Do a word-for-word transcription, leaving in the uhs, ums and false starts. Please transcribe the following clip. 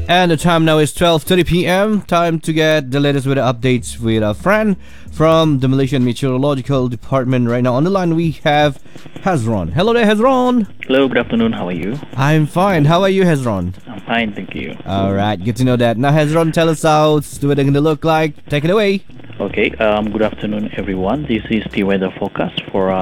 And the time now is twelve thirty p m. Time to get the latest weather updates with a friend from the Malaysian Meteorological Department. Right now on the line we have Hazron. Hello there, Hazron. Hello, good afternoon. How are you? I'm fine. How are you, Hazron? I'm fine, thank you. All right, good to know that. Now, Hazron, tell us how the weather going to look like. Take it away. Okay, um, good afternoon, everyone. This is the weather forecast for uh,